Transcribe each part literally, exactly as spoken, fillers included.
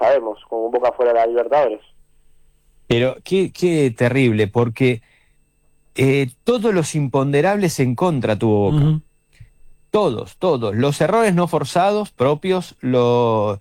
sabemos, con Boca fuera de la Libertadores. Pero qué, qué terrible, porque eh, todos los imponderables en contra tuvo Boca. Uh-huh. Todos, todos. Los errores no forzados, propios, los...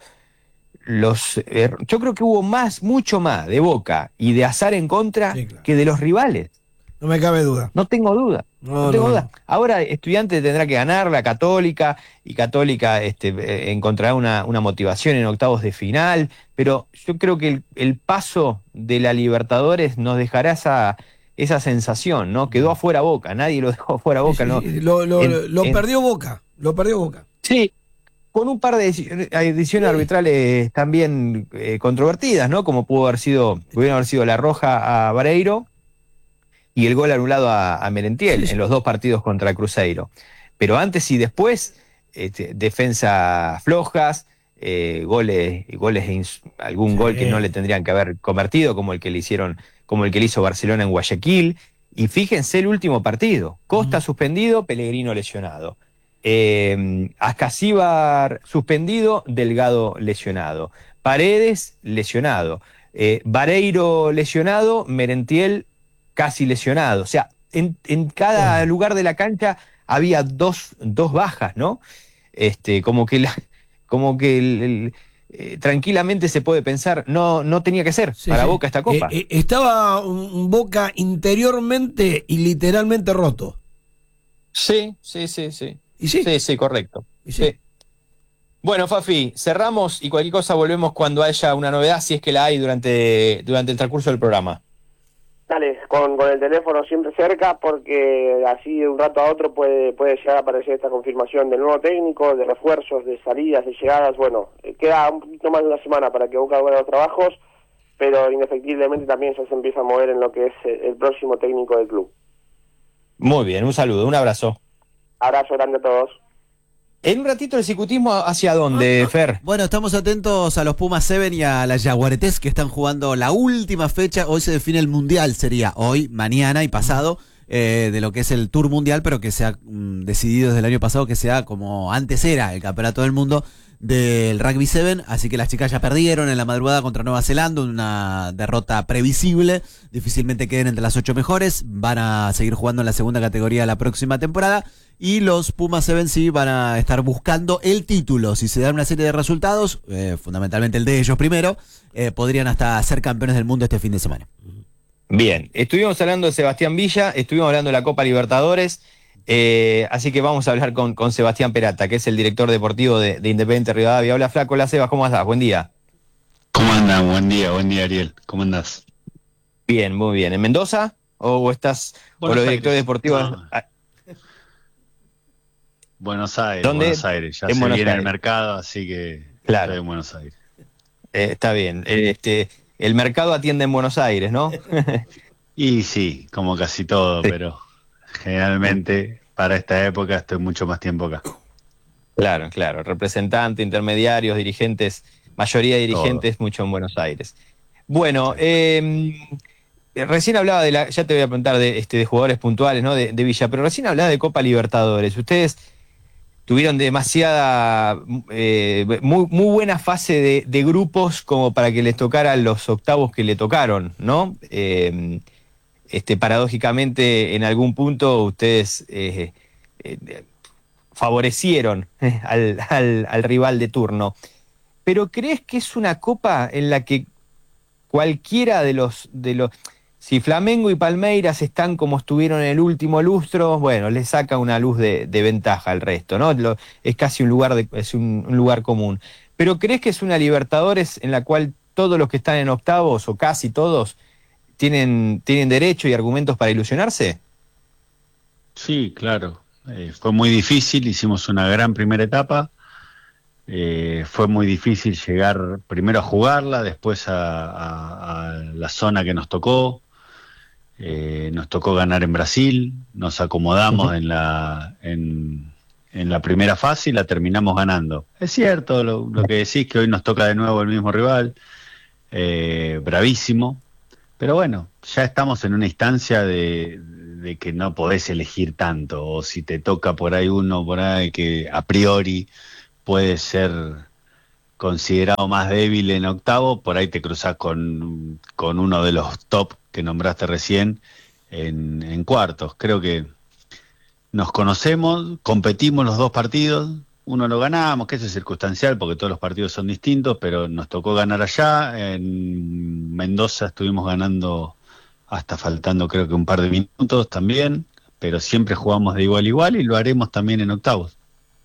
los er, yo creo que hubo más, mucho más de Boca y de azar en contra Sí, claro. que de los rivales. No me cabe duda. No tengo duda. No, No tengo no, duda. no. Ahora Estudiantes tendrá que ganar la Católica y Católica este, eh, encontrará una, una motivación en octavos de final, pero yo creo que el, el paso de la Libertadores nos dejará esa, esa sensación, ¿no? Quedó afuera Boca, nadie lo dejó afuera Boca. Sí, ¿no? sí, lo lo, En- lo en- perdió Boca. Lo perdió Boca. Sí, con un par de deci- decisiones arbitrales también eh, controvertidas, ¿no? Como pudo haber sido, pudieron haber sido la roja a Vareiro y el gol anulado a, a Merentiel Sí, sí. en los dos partidos contra Cruzeiro. Pero antes y después, este, defensas flojas, eh, goles, goles ins- algún Sí. gol que no le tendrían que haber convertido, como el que le hicieron, como el que le hizo Barcelona en Guayaquil. Y fíjense el último partido: Costa Ujú. suspendido, Pellegrino lesionado. Eh, Ascasíbar suspendido, Delgado lesionado. Paredes lesionado. Eh, Vareiro lesionado, Merentiel casi lesionado. O sea, en, en cada Oh. lugar de la cancha había dos, dos bajas, ¿no? Este, como que la, como que el- el, eh, tranquilamente se puede pensar, no, no tenía que ser Sí, para sí. Boca esta copa. Eh, eh, estaba un, un Boca interiormente y literalmente roto. Sí, sí, sí, sí. ¿Y sí? Sí, sí, correcto. ¿Y sí? Sí. Bueno, Fafi, cerramos y cualquier cosa volvemos cuando haya una novedad, si es que la hay durante, durante el transcurso del programa. Dale, con, con el teléfono siempre cerca, porque así de un rato a otro puede puede llegar a aparecer esta confirmación del nuevo técnico, de refuerzos, de salidas, de llegadas. Bueno, eh, queda un poquito más de una semana para que Boca haga los trabajos, pero indefectiblemente también ya se empieza a mover en lo que es eh, el próximo técnico del club. Muy bien, un saludo, un abrazo. Abrazo grande a todos. En un ratito el ciclismo, ¿hacia dónde, Fer? Bueno, estamos atentos a los Pumas Seven y a las Jaguaretés que están jugando la última fecha. Hoy se define el Mundial, sería hoy, mañana y pasado, eh, de lo que es el Tour Mundial, pero que se ha mm, decidido desde el año pasado que sea como antes era el Campeonato del Mundo del Rugby Seven. Así que las chicas ya perdieron en la madrugada contra Nueva Zelanda, una derrota previsible. Difícilmente queden entre las ocho mejores. Van a seguir jugando en la segunda categoría la próxima temporada. Y los Pumas Seven sí van a estar buscando el título. Si se dan una serie de resultados, eh, fundamentalmente el de ellos primero, eh, podrían hasta ser campeones del mundo este fin de semana. Bien, estuvimos hablando de Sebastián Villa, estuvimos hablando de la Copa Libertadores, eh, así que vamos a hablar con, con Sebastián Perata, que es el director deportivo de, de Independiente Rivadavia. Hola, Flaco. Hola, Sebas, ¿cómo andás? Buen día. ¿Cómo andan? Buen día, buen día, Ariel. ¿Cómo andás? Bien, muy bien. ¿En Mendoza? ¿O, o estás, o Buenos los Aires. directores deportivos? No. Ah, Buenos Aires, ¿Dónde? Buenos Aires. Ya En se Buenos viene Aires. el mercado, así que Claro. estoy en Buenos Aires. eh, está bien. Eh, Este, el mercado atiende en Buenos Aires, ¿no? Y sí, como casi todo, Sí. pero generalmente para esta época estoy mucho más tiempo acá. Claro, claro. Representantes, intermediarios, dirigentes, mayoría de dirigentes, mucho en Buenos Aires. Bueno, eh, recién hablaba de la, ya te voy a preguntar de, este, de jugadores puntuales, ¿no? De, de Villa, pero recién hablaba de Copa Libertadores. Ustedes tuvieron demasiada, eh, muy, muy buena fase de, de grupos como para que les tocaran los octavos que le tocaron, ¿no? Eh, este, paradójicamente, en algún punto ustedes eh, eh, favorecieron eh, al, al, al rival de turno. Pero ¿crees que es una copa en la que cualquiera de los, de los, si Flamengo y Palmeiras están como estuvieron en el último lustro, bueno, les saca una luz de, de ventaja al resto, ¿no? Lo, es casi un lugar, de, es un, un lugar común. Pero ¿crees que es una Libertadores en la cual todos los que están en octavos, o casi todos, tienen, tienen derecho y argumentos para ilusionarse? Sí, claro. Eh, fue muy difícil, hicimos una gran primera etapa. Eh, fue muy difícil llegar primero a jugarla, después a, a, a la zona que nos tocó. Eh, nos tocó ganar en Brasil, nos acomodamos uh-huh. en la en, en la primera fase y la terminamos ganando. Es cierto lo, lo que decís, que hoy nos toca de nuevo el mismo rival, eh, bravísimo, pero bueno, ya estamos en una instancia de, de que no podés elegir tanto, o si te toca por ahí uno por ahí que a priori puede ser considerado más débil en octavo, por ahí te cruzás con, con uno de los top que nombraste recién en, en cuartos. Creo que nos conocemos, competimos los dos partidos, uno lo ganamos, que eso es circunstancial porque todos los partidos son distintos, pero nos tocó ganar allá. En Mendoza estuvimos ganando hasta faltando creo que un par de minutos también, pero siempre jugamos de igual a igual y lo haremos también en octavos.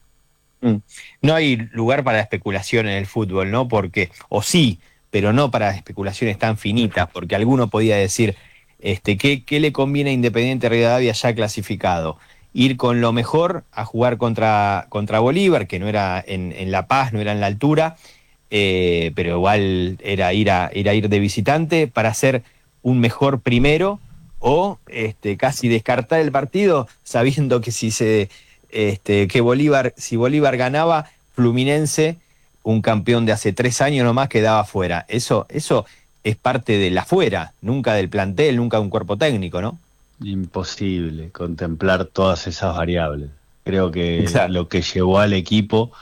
No hay lugar para especulación en el fútbol, ¿no? Porque, o sí, pero no para especulaciones tan finitas, porque alguno podía decir, este, ¿qué, qué le conviene a Independiente Rivadavia ya clasificado? Ir con lo mejor a jugar contra, contra Bolívar, que no era en, en La Paz, no era en la altura, eh, pero igual era ir a, ir a ir de visitante para hacer un mejor primero, o este, casi descartar el partido sabiendo que si se este, que Bolívar, si Bolívar ganaba, Fluminense, un campeón de hace tres años nomás, quedaba fuera. Eso, eso es parte del afuera, nunca del plantel, nunca de un cuerpo técnico, ¿no? Imposible contemplar todas esas variables. Creo que Exacto. Lo que llevó al equipo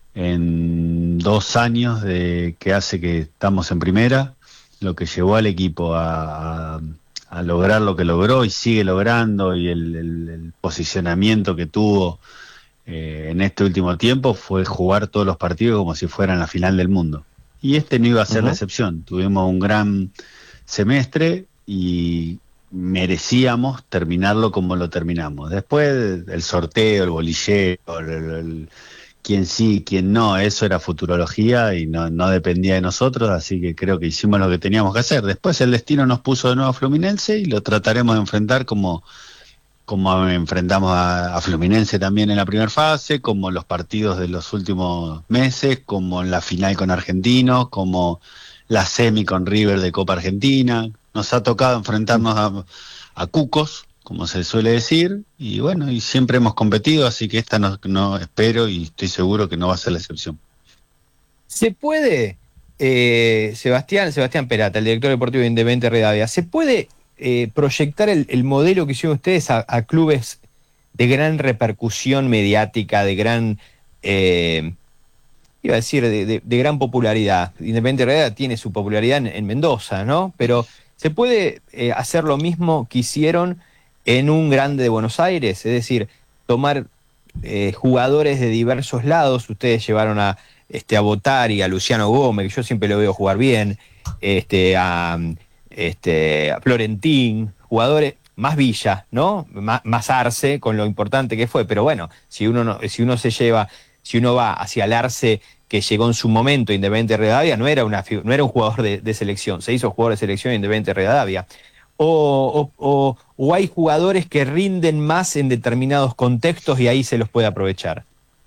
en dos años de que hace que estamos en primera, lo que llevó al equipo a, a, a lograr lo que logró y sigue logrando, y el, el, el posicionamiento que tuvo eh, en este último tiempo fue jugar todos los partidos como si fueran la final del mundo. Y este no iba a ser uh-huh. la excepción. Tuvimos un gran semestre y merecíamos terminarlo como lo terminamos. Después el sorteo, el bolillero, el, el, el, quién sí, quién no, eso era futurología y no, no dependía de nosotros, así que creo que hicimos lo que teníamos que hacer. Después el destino nos puso de nuevo a Fluminense y lo trataremos de enfrentar como, como enfrentamos a, a Fluminense también en la primera fase, como los partidos de los últimos meses, como en la final con Argentinos, como la semi con River de Copa Argentina. Nos ha tocado enfrentarnos a, a cucos, como se suele decir, y bueno, y siempre hemos competido, así que esta no, no espero y estoy seguro que no va a ser la excepción. ¿Se puede, eh, Sebastián, Sebastián Perata, el director deportivo de Independiente Rivadavia, ¿se puede eh, proyectar el, el modelo que hicieron ustedes a, a clubes de gran repercusión mediática, de gran... Eh, iba a decir, de, de, de gran popularidad? Independiente Rivadavia tiene su popularidad en, en Mendoza, ¿no? Pero ¿se puede eh, hacer lo mismo que hicieron en un grande de Buenos Aires? Es decir, tomar eh, jugadores de diversos lados. Ustedes llevaron a, este, a Botari, a Luciano Gómez, que yo siempre lo veo jugar bien, este, a, este, a Florentín, jugadores más Villa, ¿no? Más, más Arce, con lo importante que fue. Pero bueno, si uno, no, si uno se lleva, si uno va hacia el Arce que llegó en su momento Independiente Rivadavia, no era, una, no era un jugador de, de selección, se hizo jugador de selección Independiente Rivadavia. O, o, o, o hay jugadores que rinden más en determinados contextos y ahí se los puede aprovechar.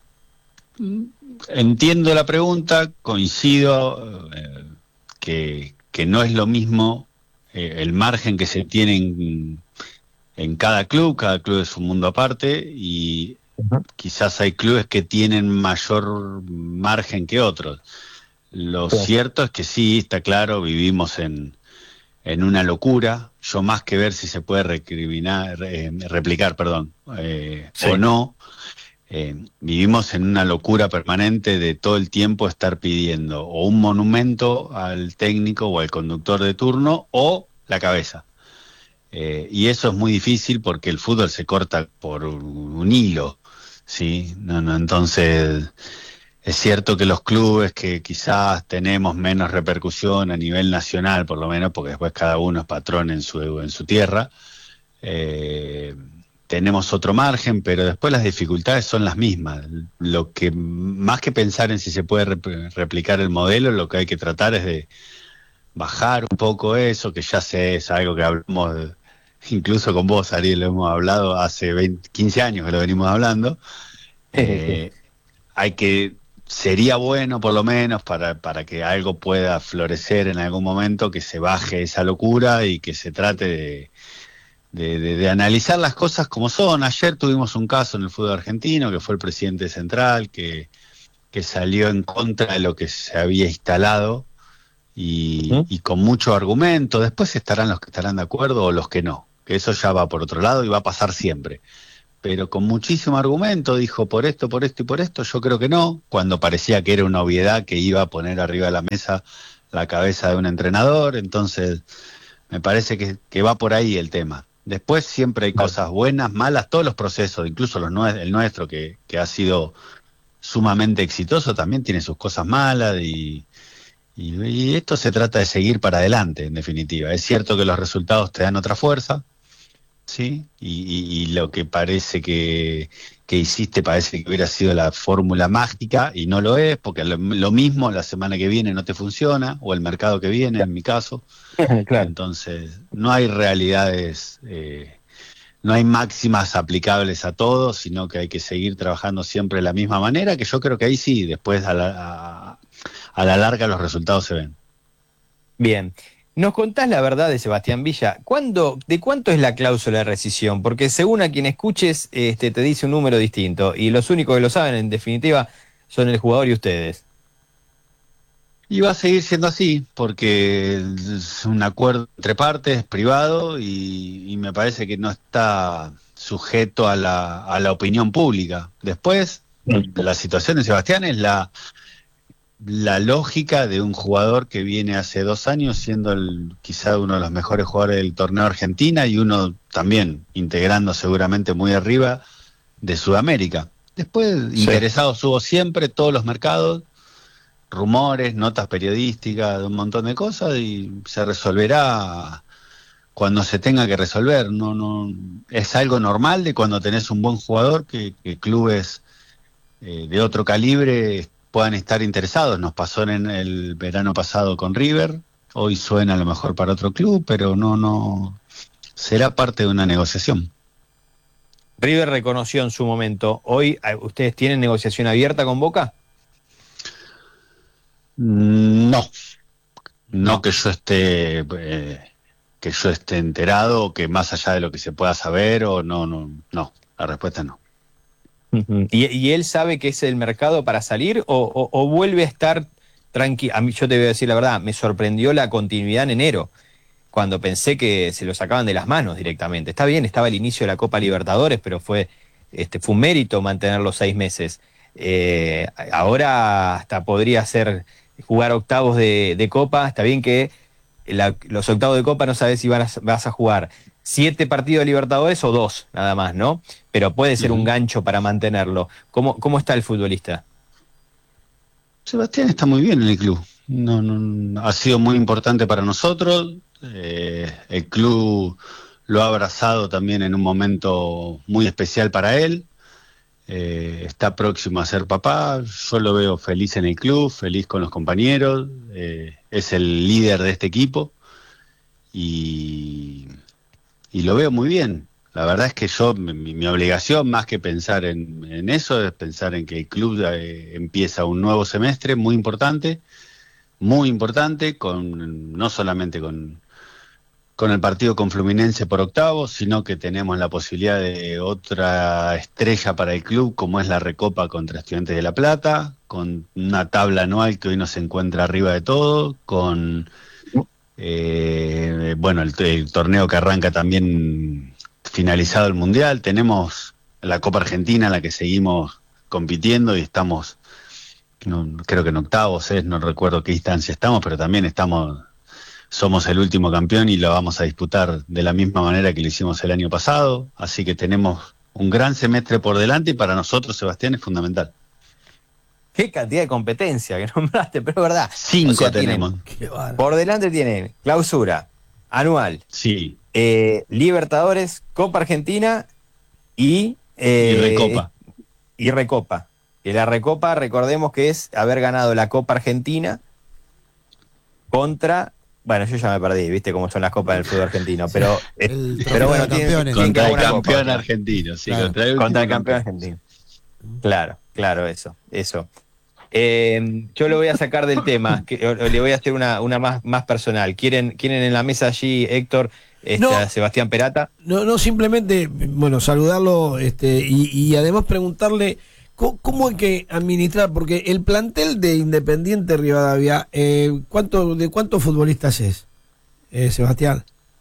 Entiendo la pregunta, coincido eh, que, que no es lo mismo eh, el margen que se tiene en, en cada club, cada club es un mundo aparte, y uh-huh. quizás hay clubes que tienen mayor margen que otros. Lo sí. cierto es que sí, está claro, vivimos en, en una locura. Yo, más que ver si se puede recriminar, re, replicar, perdón, eh, sí. o no, eh, vivimos en una locura permanente de todo el tiempo estar pidiendo o un monumento al técnico o al conductor de turno o la cabeza. Eh, y eso es muy difícil porque el fútbol se corta por un, un hilo, ¿sí? No, no, entonces... Es cierto que los clubes que quizás tenemos menos repercusión a nivel nacional, por lo menos, porque después cada uno es patrón en su, en su tierra, eh, tenemos otro margen, pero después las dificultades son las mismas. Lo que, más que pensar en si se puede rep- replicar el modelo, lo que hay que tratar es de bajar un poco eso, que ya sé, es algo que hablamos, de, incluso con vos, Ariel, lo hemos hablado hace veinte, quince años que lo venimos hablando. Eh, hay que... Sería bueno, por lo menos, para, para que algo pueda florecer en algún momento, que se baje esa locura y que se trate de, de, de, de analizar las cosas como son. Ayer tuvimos un caso en el fútbol argentino, que fue el presidente central, que, que salió en contra de lo que se había instalado y, ¿Mm? y con mucho argumento. Después estarán los que estarán de acuerdo o los que no, que eso ya va por otro lado y va a pasar siempre. pero con muchísimo argumento, dijo por esto, por esto y por esto. Yo creo que no, cuando parecía que era una obviedad que iba a poner arriba de la mesa la cabeza de un entrenador. Entonces me parece que, que va por ahí el tema. Después siempre hay cosas buenas, malas, todos los procesos, incluso los nue- el nuestro que, que ha sido sumamente exitoso, también tiene sus cosas malas y, y, y esto se trata de seguir para adelante, en definitiva. Es cierto que los resultados te dan otra fuerza, ¿sí? Y, y, y lo que parece que, que hiciste parece que hubiera sido la fórmula mágica y no lo es, porque lo, lo mismo la semana que viene no te funciona, o el mercado que viene, en mi caso. Claro. Entonces, no hay realidades, eh, no hay máximas aplicables a todos, sino que hay que seguir trabajando siempre de la misma manera, que yo creo que ahí sí, después a la, a, a la larga los resultados se ven. Bien. ¿Nos contás la verdad de Sebastián Villa? ¿Cuándo, ¿De cuánto es la cláusula de rescisión? Porque según a quien escuches, este, te dice un número distinto, y los únicos que lo saben, en definitiva, son el jugador y ustedes. Y va a seguir siendo así, porque es un acuerdo entre partes, privado, y, y me parece que no está sujeto a la, a la opinión pública. Después, la situación de Sebastián es la, la lógica de un jugador que viene hace dos años siendo el, quizá uno de los mejores jugadores del torneo Argentina y uno también integrando seguramente muy arriba de Sudamérica. Después, sí, interesados hubo siempre, todos los mercados, rumores, notas periodísticas, un montón de cosas, y se resolverá cuando se tenga que resolver. No, no, es algo normal de cuando tenés un buen jugador que, que clubes eh, de otro calibre puedan estar interesados. Nos pasó en el verano pasado con River, hoy suena a lo mejor para otro club, pero no, no, será parte de una negociación. River reconoció en su momento. Hoy, ¿ustedes tienen negociación abierta con Boca? No, no que yo esté eh, que yo esté enterado, o que más allá de lo que se pueda saber, o no, no, no, la respuesta no. Uh-huh. ¿Y, ¿Y él sabe que es el mercado para salir o, o, o vuelve a estar tranquilo? A mí, yo te voy a decir la verdad, me sorprendió la continuidad en enero, cuando pensé que se lo sacaban de las manos directamente. Está bien, estaba el inicio de la Copa Libertadores, pero fue, este, fue un mérito mantener los seis meses. Eh, ahora hasta podría ser jugar octavos de, de Copa. Está bien que la, los octavos de Copa no sabes si vas a, vas a jugar siete partidos de Libertadores o dos, nada más, ¿no? Pero puede ser un gancho para mantenerlo. ¿Cómo, cómo está el futbolista? Sebastián está muy bien en el club. No, no, ha sido muy importante para nosotros. Eh, el club lo ha abrazado también en un momento muy especial para él. Eh, está próximo a ser papá. Yo lo veo feliz en el club, feliz con los compañeros. Eh, es el líder de este equipo y, y lo veo muy bien. La verdad es que yo, mi, mi obligación, más que pensar en, en eso, es pensar en que el club eh, empieza un nuevo semestre muy importante, muy importante, con no solamente con, con el partido con Fluminense por octavos, sino que tenemos la posibilidad de otra estrella para el club, como es la Recopa contra Estudiantes de La Plata, con una tabla anual que hoy nos encuentra arriba de todo, con eh, bueno el, el torneo que arranca también finalizado el Mundial. Tenemos la Copa Argentina en la que seguimos compitiendo y estamos, no, creo que en octavos, ¿eh? No recuerdo qué instancia estamos, pero también estamos, somos el último campeón y lo vamos a disputar de la misma manera que lo hicimos el año pasado, así que tenemos un gran semestre por delante y para nosotros, Sebastián, es fundamental. Qué cantidad de competencia que nombraste, pero es verdad. Cinco, o sea, tenemos. Tienen, por delante tienen clausura anual, sí, eh, Libertadores, Copa Argentina y, eh, y Recopa. Y Recopa. Y la Recopa, recordemos que es haber ganado la Copa Argentina contra... Bueno, yo ya me perdí, viste cómo son las copas del fútbol argentino, pero, el pero bueno, tiene, contra el campeón copa, argentino, sí, claro, contra el, contra el campeón argentino. Claro, claro, eso, eso. Eh, yo lo voy a sacar del tema, que, le voy a hacer una, una más, más personal. ¿Quieren, ¿Quieren en la mesa allí, Héctor, este, no, a Sebastián Perata? No, no, simplemente, bueno, saludarlo este, y, y además preguntarle cómo, cómo hay que administrar, porque el plantel de Independiente Rivadavia, eh, ¿cuánto, ¿de cuántos futbolistas es, eh, Sebastián?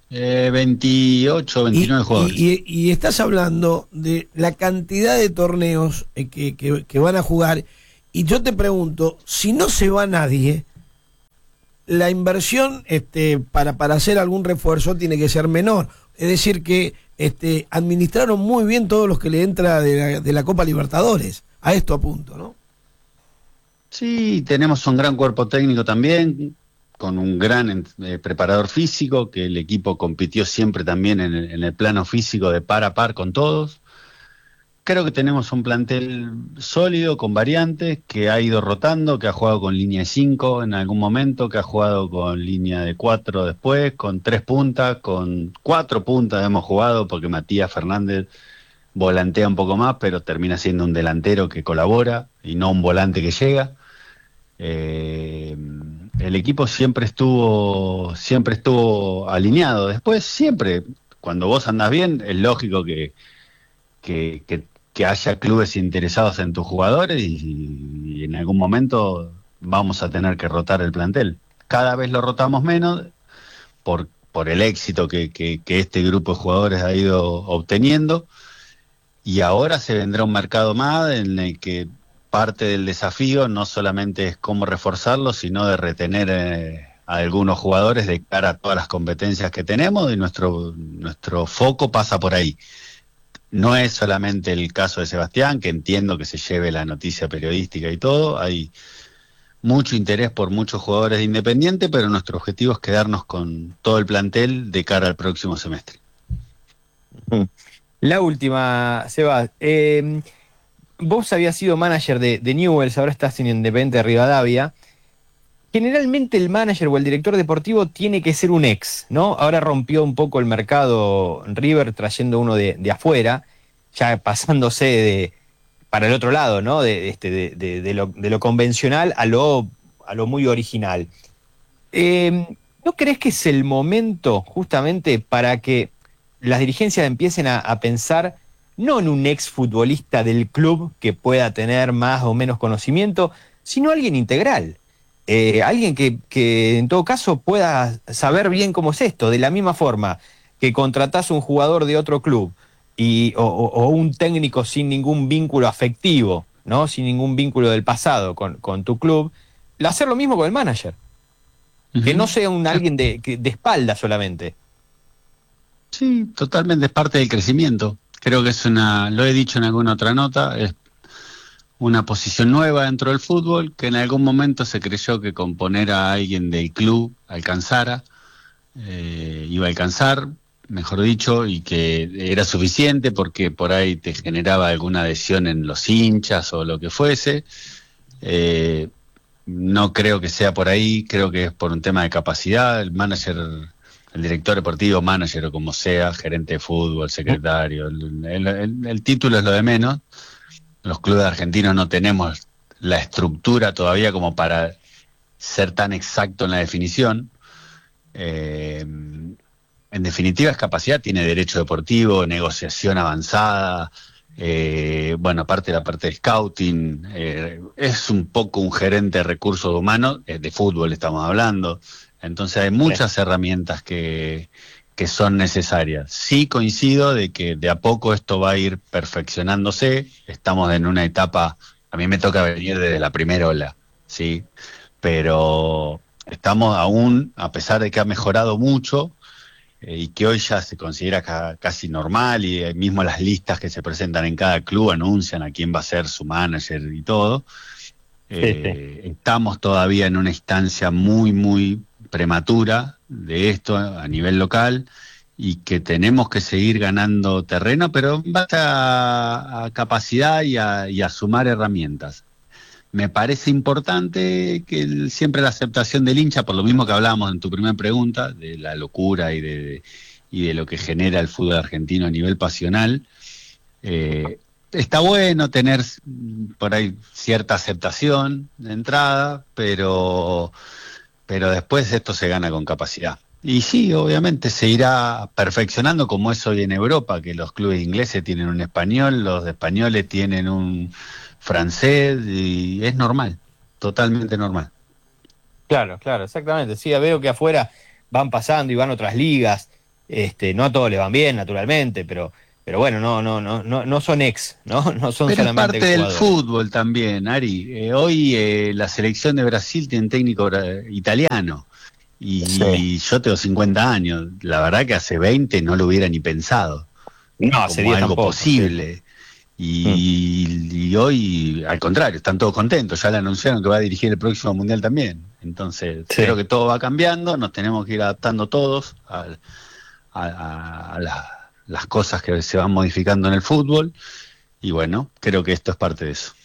Eh, veintiocho, veintinueve y, jugadores. Y, y, y estás hablando de la cantidad de torneos eh, que, que, que van a jugar, y yo te pregunto, si no se va nadie, la inversión este, para, para hacer algún refuerzo tiene que ser menor. Es decir, que este, administraron muy bien todos los que le entra de la, de la Copa Libertadores. A esto apunto, ¿no? Sí, tenemos un gran cuerpo técnico también, con un gran eh, preparador físico, que el equipo compitió siempre también en el, en el plano físico de par a par con todos. Creo que tenemos un plantel sólido, con variantes, que ha ido rotando, que ha jugado con línea de cinco en algún momento, que ha jugado con línea de cuatro después, con tres puntas, con cuatro puntas hemos jugado, porque Matías Fernández volantea un poco más, pero termina siendo un delantero que colabora y no un volante que llega. Eh, el equipo siempre estuvo siempre estuvo alineado. Después siempre, cuando vos andás bien, es lógico que, que, que, que haya clubes interesados en tus jugadores y, y en algún momento vamos a tener que rotar el plantel. Cada vez lo rotamos menos por, por el éxito que, que, que este grupo de jugadores ha ido obteniendo, y ahora se vendrá un mercado más en el que parte del desafío no solamente es cómo reforzarlo, sino de retener eh, a algunos jugadores de cara a todas las competencias que tenemos, y nuestro, nuestro foco pasa por ahí. No es solamente el caso de Sebastián, que entiendo que se lleve la noticia periodística y todo, hay mucho interés por muchos jugadores de Independiente, pero nuestro objetivo es quedarnos con todo el plantel de cara al próximo semestre. La última, Seba. Eh, Vos habías sido manager de, de Newell's, ahora estás en Independiente de Rivadavia. Generalmente el manager o el director deportivo tiene que ser un ex, ¿no? Ahora rompió un poco el mercado River trayendo uno de, de afuera, ya pasándose de, para el otro lado, ¿no? De, este, de, de, de, lo, de lo convencional a lo, a lo muy original. Eh, ¿No crees que es el momento justamente para que las dirigencias empiecen a, a pensar no en un exfutbolista del club que pueda tener más o menos conocimiento, sino alguien integral? Eh, alguien que, que en todo caso pueda saber bien cómo es esto, de la misma forma que contratás un jugador de otro club y, o, o un técnico sin ningún vínculo afectivo, ¿no? Sin ningún vínculo del pasado con, con tu club, hacer lo mismo con el manager. Uh-huh. Que no sea un alguien de, de espalda solamente. Sí, totalmente, es parte del crecimiento. Creo que es una, lo he dicho en alguna otra nota, es una posición nueva dentro del fútbol, que en algún momento se creyó que con poner a alguien del club alcanzara, eh, iba a alcanzar, mejor dicho, y que era suficiente porque por ahí te generaba alguna adhesión en los hinchas o lo que fuese. Eh, no creo que sea por ahí, creo que es por un tema de capacidad. El manager, el director deportivo, manager o como sea, gerente de fútbol, secretario, el, el, el, el título es lo de menos. Los clubes argentinos no tenemos la estructura todavía como para ser tan exacto en la definición. Eh, en definitiva es capacidad, tiene derecho deportivo, negociación avanzada, eh, bueno, aparte de la parte de scouting, eh, es un poco un gerente de recursos humanos, eh, de fútbol estamos hablando, entonces hay muchas sí. herramientas que... que son necesarias. Sí coincido de que de a poco esto va a ir perfeccionándose, estamos en una etapa, a mí me toca venir desde la primera ola, ¿sí? Pero estamos aún, a pesar de que ha mejorado mucho, eh, y que hoy ya se considera ca casi normal, y eh, mismo las listas que se presentan en cada club anuncian a quién va a ser su manager y todo, eh, sí, sí. estamos todavía en una instancia muy, muy prematura de esto a nivel local, y que tenemos que seguir ganando terreno, pero basta a capacidad y a, y a sumar herramientas. Me parece importante que el, siempre la aceptación del hincha, por lo mismo que hablábamos en tu primera pregunta, de la locura y de, y de lo que genera el fútbol argentino a nivel pasional, eh, está bueno tener por ahí cierta aceptación de entrada, pero... pero después esto se gana con capacidad. Y sí, obviamente se irá perfeccionando como es hoy en Europa, que los clubes ingleses tienen un español, los españoles tienen un francés, y es normal, totalmente normal. Claro, claro, exactamente. Sí, veo que afuera van pasando y van otras ligas. Este, no a todos les van bien, naturalmente, pero, pero bueno, no, no, no, no, no son ex, ¿no? No son Pero es solamente parte del jugadores. fútbol también, Ari. Eh, hoy eh, la selección de Brasil tiene un técnico bra- italiano. Y, Sí. y yo tengo cincuenta años. La verdad que hace veinte no lo hubiera ni pensado. No, hace Como diez algo tampoco. posible. Y, y hoy, al contrario, están todos contentos. Ya le anunciaron que va a dirigir el próximo Mundial también. Entonces, Sí. creo que todo va cambiando. Nos tenemos que ir adaptando todos a, a- a- a la- las cosas que se van modificando en el fútbol. Y bueno, creo que esto es parte de eso.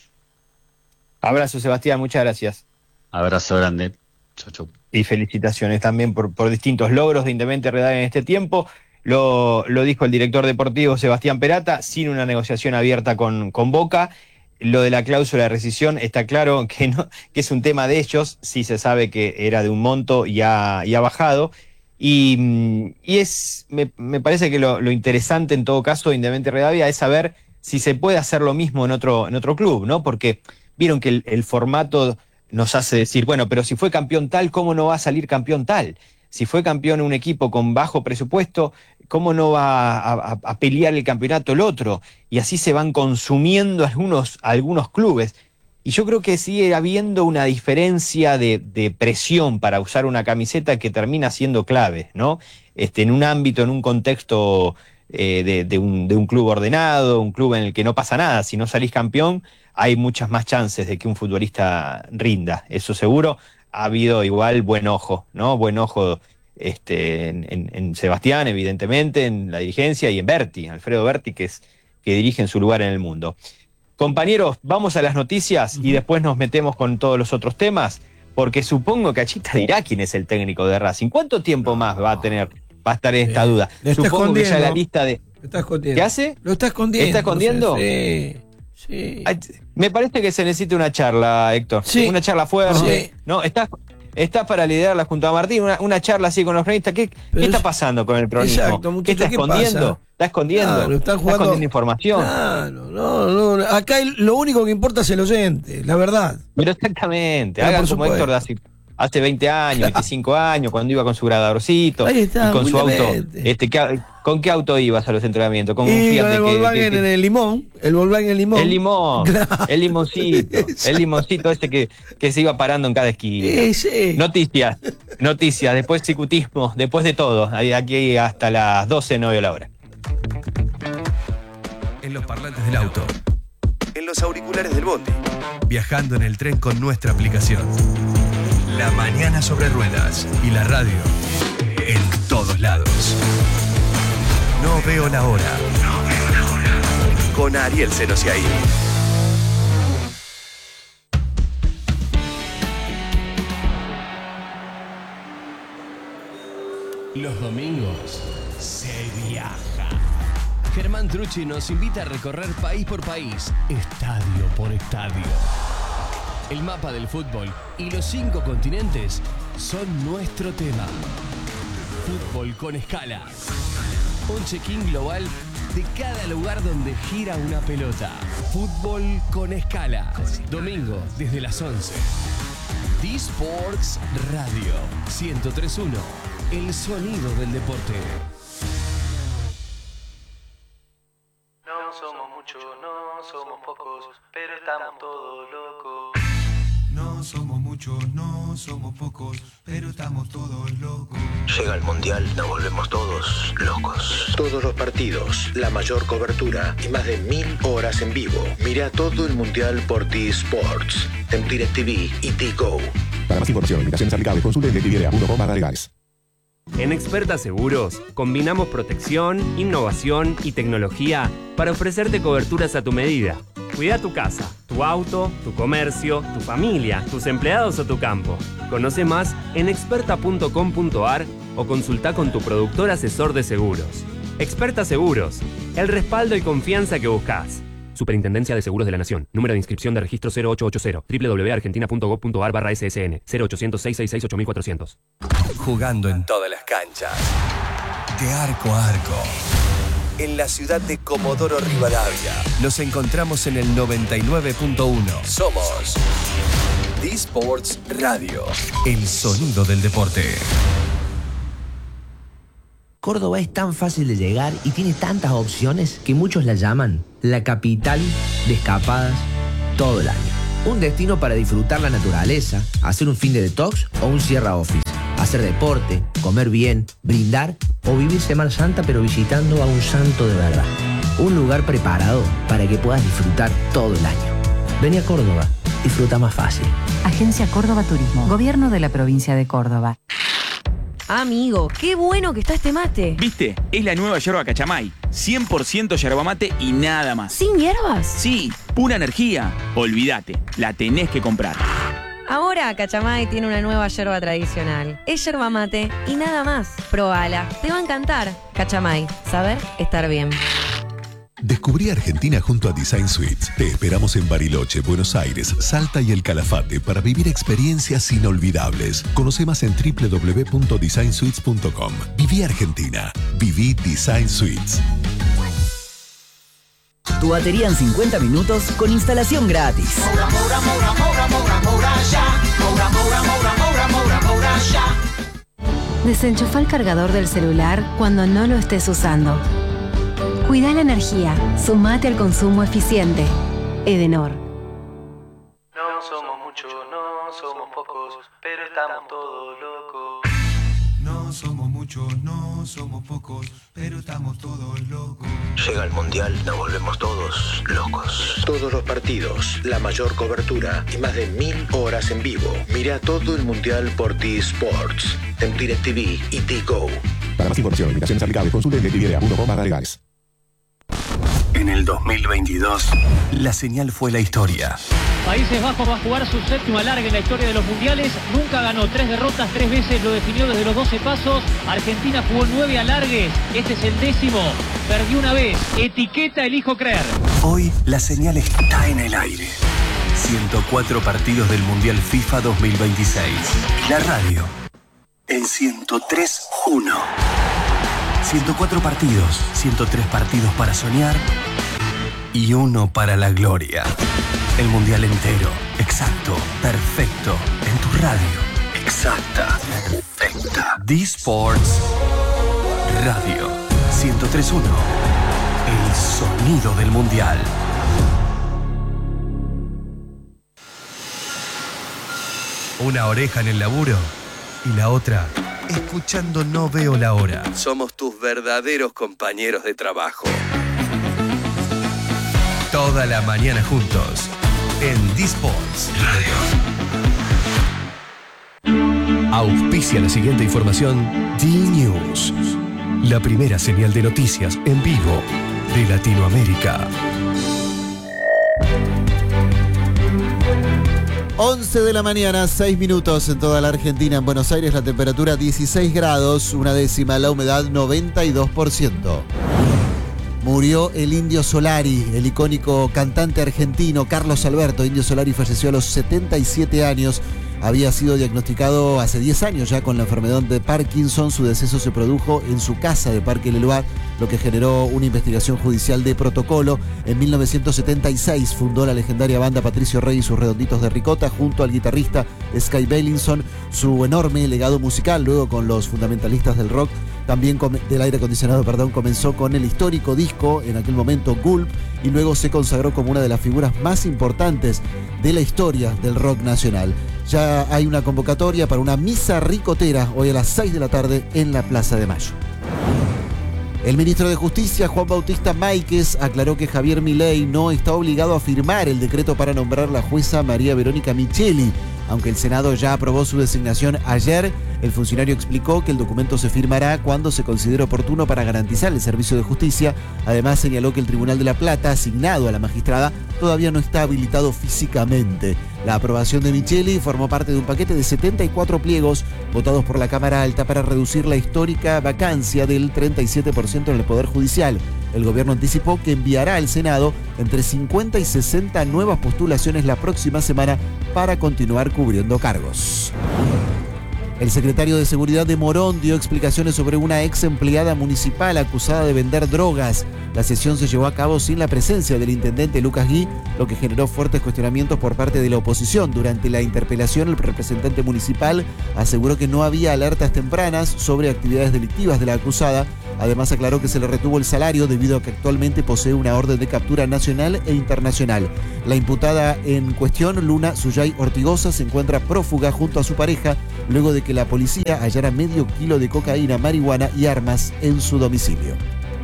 Abrazo, Sebastián, muchas gracias. Abrazo grande. Chau, chau. Y felicitaciones también por, por distintos logros de Independiente Rivadavia en este tiempo. Lo, lo dijo el director deportivo Sebastián Perata, sin una negociación abierta con, con Boca. Lo de la cláusula de rescisión está claro que, no, que es un tema de ellos, sí se sabe que era de un monto y ha, y ha bajado. Y, mm, y es, me, me parece que lo, lo interesante en todo caso de Independiente Rivadavia es saber si se puede hacer lo mismo en otro, en otro club, ¿no? Porque vieron que el, el formato nos hace decir, bueno, pero si fue campeón tal, ¿cómo no va a salir campeón tal? Si fue campeón un equipo con bajo presupuesto, ¿cómo no va a, a- a pelear el campeonato el otro? Y así se van consumiendo algunos, algunos clubes. Y yo creo que sigue habiendo una diferencia de, de presión para usar una camiseta que termina siendo clave, ¿no? Este, en un ámbito, en un contexto eh, de, de un, de un club ordenado, un club en el que no pasa nada. Si no salís campeón, hay muchas más chances de que un futbolista rinda, eso seguro. Ha habido igual buen ojo, ¿no? Buen ojo este, en, en- en Sebastián, evidentemente, en la dirigencia, y en Berti, Alfredo Berti, que, es, que dirige en su lugar en el mundo. Compañeros, vamos a las noticias y después nos metemos con todos los otros temas, porque supongo que Achita dirá quién es el técnico de Racing. ¿Cuánto tiempo más va a tener, va a estar en esta Eh, duda? lo está Supongo que ya la escondiendo. lista de... Lo está escondiendo. ¿Qué hace? Lo está escondiendo. ¿Está escondiendo? Sí. Sí. Ay, Me parece que se necesita una charla, Héctor. Sí. Una charla fuerte. Sí. No, estás, estás para liderarla junto a Martín, una, una charla así con los cronistas. ¿Qué, Pero ¿qué está es- pasando con el cronismo? Exacto, ¿Qué muchacho, está ¿qué escondiendo? pasa? ¿Está escondiendo? Claro, están ¿Está jugando- escondiendo información? Claro, no, no. Acá el- lo único que importa es el oyente, la verdad. Pero exactamente, Pero hagan por como supuesto. Héctor de hace, hace veinte años, veinticinco años, cuando iba con su gradadorcito Ahí está, y con su auto. humildemente. Este, ¿qué- ¿Con qué auto ibas a los entrenamientos? Con un Y Fiat con de el que- Volkswagen que- en el limón, el Volkswagen en el limón. El limón, Claro. el limoncito, el limoncito ese que, que se iba parando en cada esquina. Sí, sí. Noticias, noticias, después cicutismo, después de todo. Ahí- Aquí hasta las doce, no veo la hora. En los parlantes del auto, en los auriculares del bondi, viajando en el tren con nuestra aplicación. La mañana sobre ruedas y la radio en todos lados. No veo la hora. No veo la hora. Con Ariel Senosiaín. Los domingos se viaja. Germán Trucci nos invita a recorrer país por país, estadio por estadio. El mapa del fútbol y los cinco continentes son nuestro tema. Fútbol con escala. Un check-in global de cada lugar donde gira una pelota. Fútbol con escala. Domingo desde las once. D-Sports Radio ciento tres punto uno. El sonido del deporte. No somos muchos, no somos pocos, pero estamos todos locos. No somos muchos, no somos pocos, pero estamos todos locos. Llega el Mundial, nos volvemos todos locos. Todos los partidos, la mayor cobertura y más de mil horas en vivo. Mira todo el Mundial por T-Sports, en DirecTV y T-Go. Para más información, invitaciones aplicables, consulte en directvidea punto com barra legales. En Experta Seguros combinamos protección, innovación y tecnología para ofrecerte coberturas a tu medida. Cuida tu casa, tu auto, tu comercio, tu familia, tus empleados o tu campo. Conoce más en experta punto com punto a r o consulta con tu productor asesor de seguros. Experta Seguros, el respaldo y confianza que buscas. Superintendencia de Seguros de la Nación. Número de inscripción de registro cero ocho ocho cero. doble u doble u doble u punto argentina punto gov punto a r barra S S N. cero ochocientos, seiscientos sesenta y seis, ocho mil cuatrocientos. Jugando en todas las canchas. De arco a arco. En la ciudad de Comodoro Rivadavia. Nos encontramos en el noventa y nueve punto uno. Somos D-Sports Radio. El sonido del deporte. Córdoba es tan fácil de llegar y tiene tantas opciones que muchos la llaman la capital de escapadas todo el año. Un destino para disfrutar la naturaleza, hacer un fin de detox o un Sierra Office, hacer deporte, comer bien, brindar o vivir Semana Santa pero visitando a un santo de verdad. Un lugar preparado para que puedas disfrutar todo el año. Vení a Córdoba, disfruta más fácil. Agencia Córdoba Turismo, Gobierno de la Provincia de Córdoba. Amigo, qué bueno que está este mate. ¿Viste? Es la nueva yerba Cachamay. cien por ciento yerba mate y nada más. ¿Sin hierbas? Sí, pura energía. Olvídate, la tenés que comprar. Ahora Cachamay tiene una nueva yerba tradicional. Es yerba mate y nada más. Probala, te va a encantar. Cachamay, saber estar bien. Descubrí Argentina junto a Design Suites. Te esperamos en Bariloche, Buenos Aires, Salta y El Calafate para vivir experiencias inolvidables. Conoce más en doble u doble u doble u punto design suites punto com. Viví Argentina. Viví Design Suites. Tu batería en cincuenta minutos con instalación gratis. Moura, Moura, Moura, Moura, Moura, Moura, ya. Moura, Moura, Moura, Moura, Moura, Moura, ya. Desenchufa el cargador del celular cuando no lo estés usando. Cuida la energía. Sumate al consumo eficiente. Edenor. No somos muchos, no somos pocos, pero estamos todos locos. No somos muchos, no somos pocos, pero estamos todos locos. Llega el Mundial, nos volvemos todos locos. Todos los partidos, la mayor cobertura y más de mil horas en vivo. Mira todo el Mundial por T-Sports, en DirecTV y T-Go. Para más información, invitaciones aplicables, consulte en directvidea punto com barra legales. En el dos mil veintidós, la señal fue la historia. Países Bajos va a jugar su séptima larga en la historia de los mundiales. Nunca ganó, tres derrotas, tres veces lo definió desde los doce pasos. Argentina jugó nueve alargues, este es el décimo. Perdió una vez, etiqueta elijo creer. Hoy la señal está en el aire. ciento cuatro partidos del Mundial FIFA dos mil veintiséis. Y la radio en ciento tres punto uno. ciento cuatro partidos, ciento tres partidos para soñar y uno para la gloria. El mundial entero, exacto, perfecto, en tu radio, exacta, perfecta. D-Sports Radio ciento tres punto uno, el sonido del mundial. Una oreja en el laburo y la otra escuchando No Veo la Hora. Somos tus verdaderos compañeros de trabajo. Toda la mañana juntos en D-Sports Radio. Auspicia la siguiente información D-News, la primera señal de noticias en vivo de Latinoamérica. once de la mañana, seis minutos en toda la Argentina. En Buenos Aires la temperatura dieciséis grados, una décima, la humedad noventa y dos por ciento. Murió el Indio Solari, el icónico cantante argentino Carlos Alberto. Indio Solari falleció a los setenta y siete años. Había sido diagnosticado hace diez años ya con la enfermedad de Parkinson. Su deceso se produjo en su casa de Parque Leloir, lo que generó una investigación judicial de protocolo. En mil novecientos setenta y seis fundó la legendaria banda Patricio Rey y sus Redonditos de Ricota junto al guitarrista Sky Bellinson. Su enorme legado musical, luego con los fundamentalistas del rock, también del aire acondicionado, perdón, comenzó con el histórico disco, en aquel momento Gulp, y luego se consagró como una de las figuras más importantes de la historia del rock nacional. Ya hay una convocatoria para una misa ricotera hoy a las seis de la tarde en la Plaza de Mayo. El ministro de Justicia, Juan Bautista Máiquez, aclaró que Javier Milei no está obligado a firmar el decreto para nombrar la jueza María Verónica Micheli. Aunque el Senado ya aprobó su designación ayer, el funcionario explicó que el documento se firmará cuando se considere oportuno para garantizar el servicio de justicia. Además, señaló que el Tribunal de la Plata, asignado a la magistrada, todavía no está habilitado físicamente. La aprobación de Micheli formó parte de un paquete de setenta y cuatro pliegos votados por la Cámara Alta para reducir la histórica vacancia del treinta y siete por ciento en el Poder Judicial. El gobierno anticipó que enviará al Senado entre cincuenta y sesenta nuevas postulaciones la próxima semana para continuar cubriendo cargos. El secretario de Seguridad de Morón dio explicaciones sobre una ex empleada municipal acusada de vender drogas. La sesión se llevó a cabo sin la presencia del intendente Lucas Gui, lo que generó fuertes cuestionamientos por parte de la oposición. Durante la interpelación, el representante municipal aseguró que no había alertas tempranas sobre actividades delictivas de la acusada. Además, aclaró que se le retuvo el salario debido a que actualmente posee una orden de captura nacional e internacional. La imputada en cuestión, Luna Suyay Ortigosa, se encuentra prófuga junto a su pareja luego de que la policía hallara medio kilo de cocaína, marihuana y armas en su domicilio.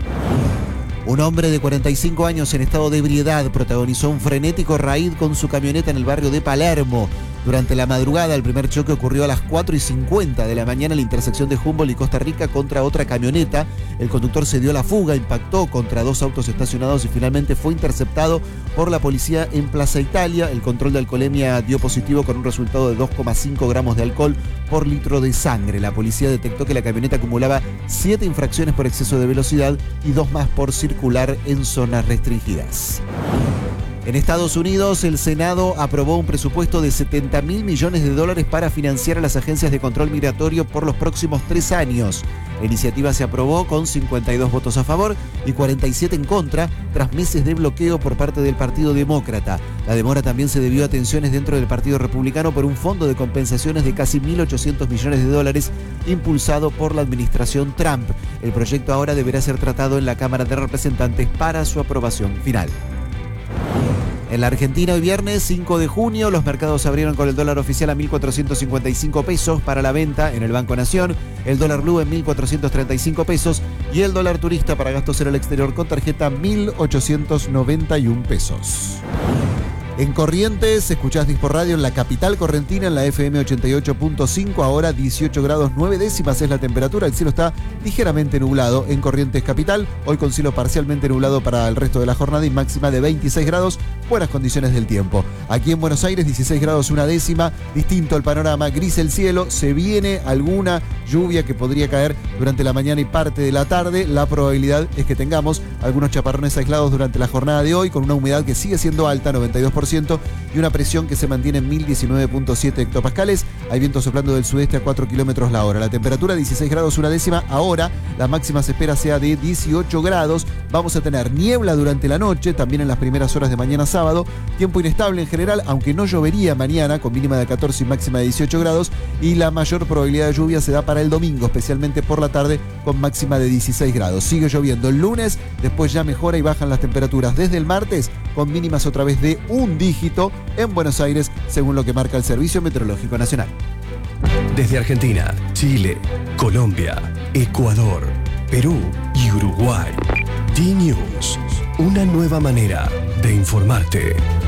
Un hombre de cuarenta y cinco años en estado de ebriedad protagonizó un frenético raid con su camioneta en el barrio de Palermo. Durante la madrugada, el primer choque ocurrió a las cuatro y cincuenta de la mañana en la intersección de Humboldt y Costa Rica contra otra camioneta. El conductor se dio la fuga, impactó contra dos autos estacionados y finalmente fue interceptado por la policía en Plaza Italia. El control de alcoholemia dio positivo con un resultado de dos coma cinco gramos de alcohol por litro de sangre. La policía detectó que la camioneta acumulaba siete infracciones por exceso de velocidad y dos más por circular en zonas restringidas. En Estados Unidos, el Senado aprobó un presupuesto de setenta mil millones de dólares para financiar a las agencias de control migratorio por los próximos tres años. La iniciativa se aprobó con cincuenta y dos votos a favor y cuarenta y siete en contra, tras meses de bloqueo por parte del Partido Demócrata. La demora también se debió a tensiones dentro del Partido Republicano por un fondo de compensaciones de casi mil ochocientos millones de dólares impulsado por la administración Trump. El proyecto ahora deberá ser tratado en la Cámara de Representantes para su aprobación final. En la Argentina, hoy viernes cinco de junio, los mercados abrieron con el dólar oficial a mil cuatrocientos cincuenta y cinco pesos para la venta en el Banco Nación, el dólar blue en mil cuatrocientos treinta y cinco pesos y el dólar turista para gastos en el exterior con tarjeta mil ochocientos noventa y uno pesos. En Corrientes, escuchás Dispor Radio en la capital correntina, en la F M ochenta y ocho punto cinco, ahora dieciocho grados nueve décimas es la temperatura, el cielo está ligeramente nublado en Corrientes capital, hoy con cielo parcialmente nublado para el resto de la jornada y máxima de veintiséis grados, buenas condiciones del tiempo. Aquí en Buenos Aires, dieciséis grados una décima, distinto el panorama, gris el cielo, se viene alguna lluvia que podría caer durante la mañana y parte de la tarde, la probabilidad es que tengamos algunos chaparrones aislados durante la jornada de hoy, con una humedad que sigue siendo alta, noventa y dos por ciento, y una presión que se mantiene en mil diecinueve punto siete hectopascales. Hay viento soplando del sudeste a cuatro kilómetros la hora. La temperatura dieciséis grados una décima. Ahora la máxima se espera sea de dieciocho grados. Vamos a tener niebla durante la noche, también en las primeras horas de mañana sábado. Tiempo inestable en general, aunque no llovería mañana, con mínima de catorce y máxima de dieciocho grados. Y la mayor probabilidad de lluvia se da para el domingo, especialmente por la tarde, con máxima de dieciséis grados. Sigue lloviendo el lunes, después ya mejora y bajan las temperaturas desde el martes, con mínimas otra vez de un dígito en Buenos Aires, según lo que marca el Servicio Meteorológico Nacional. Desde Argentina, Chile, Colombia, Ecuador, Perú y Uruguay. D-News, una nueva manera de informarte.